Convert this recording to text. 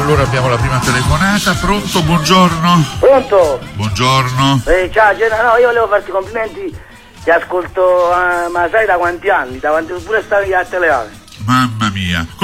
allora abbiamo la prima telefonata. Pronto, buongiorno. Pronto? Buongiorno. Ciao, no, io volevo farti complimenti, ti ascolto, ma sai da quanti anni? Da quando pure stavi a Teleave. Mamma mia.